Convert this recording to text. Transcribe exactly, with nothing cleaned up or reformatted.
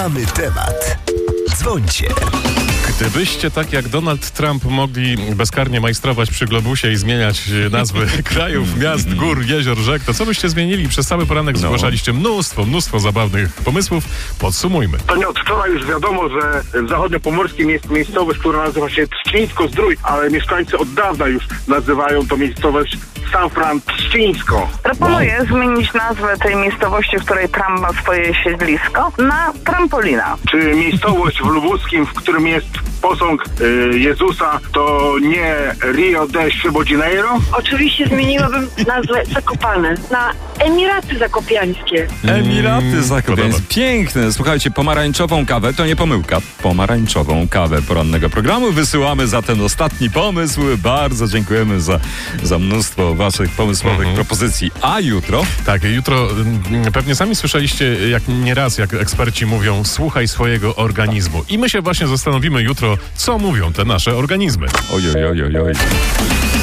Mamy temat. Dzwońcie. Gdybyście tak jak Donald Trump mogli bezkarnie majstrować przy globusie i zmieniać nazwy krajów, miast, gór, jezior, rzek, to co byście zmienili? Przez cały poranek No. zgłaszaliście mnóstwo, mnóstwo zabawnych pomysłów. Podsumujmy. To nie od wczoraj już wiadomo, że w zachodniopomorskim jest miejscowość, która nazywa się Trzcińsko-Zdrój, ale mieszkańcy od dawna już nazywają to miejscowość San Francisco. Proponuję zmienić nazwę tej miejscowości, w której Trump ma swoje siedlisko, na Trampolina. Czy miejscowość w Lubuskim, w którym jest posąg y, Jezusa, to nie Rio de Janeiro? Oczywiście zmieniłabym nazwę Zakopane na Emiraty Zakopiańskie. Emiraty Zakopiańskie. Podoba. Piękne. Słuchajcie, pomarańczową kawę, to nie pomyłka. Pomarańczową kawę porannego programu wysyłamy za ten ostatni pomysł. Bardzo dziękujemy za, za mnóstwo waszych pomysłowych Mhm. propozycji. A jutro? Tak, jutro mm, pewnie sami słyszeliście jak nieraz, jak eksperci mówią, słuchaj swojego organizmu. I my się właśnie zastanowimy jutro, co mówią te nasze organizmy. Oj, oj, oj, oj, oj.